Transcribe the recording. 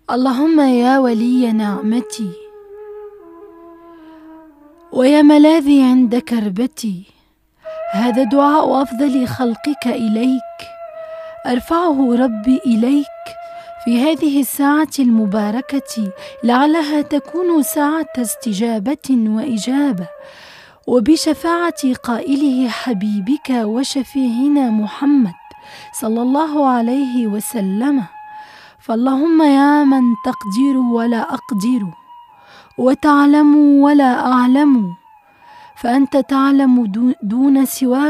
اللهم يا ولي نعمتي ويا ملاذي عند كربتي، هذا دعاء أفضل خلقك إليك، أرفعه ربي إليك في هذه الساعة المباركة، لعلها تكون ساعة استجابة وإجابة، وبشفاعة قائله حبيبك وشفيعنا محمد صلى الله عليه وسلم. فاللهم يا من تقدر ولا أقدر، وتعلم ولا أعلم، فأنت تعلم دون سواك